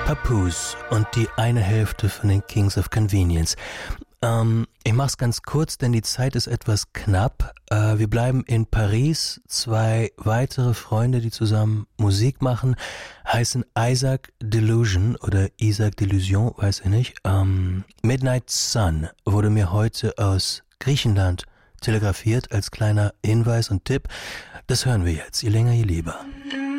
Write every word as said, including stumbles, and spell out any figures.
Papoose und die eine Hälfte von den Kings of Convenience. Ähm, ich mach's ganz kurz, denn die Zeit ist etwas knapp. Äh, wir bleiben in Paris. Zwei weitere Freunde, die zusammen Musik machen, heißen Isaac Delusion oder Isaac Delusion, weiß ich nicht. Ähm, Midnight Sun wurde mir heute aus Griechenland telegrafiert als kleiner Hinweis und Tipp. Das hören wir jetzt, je länger, je lieber.